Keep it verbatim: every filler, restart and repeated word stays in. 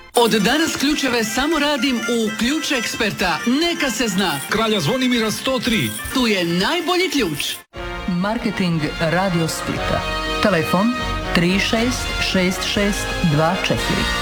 Od danas ključeve samo radim u Ključ Eksperta. Neka se zna. Kralja Zvonimira sto tri. Tu je najbolji ključ. Marketing Radio Splita. Telefon tri šest šest šest dva četiri.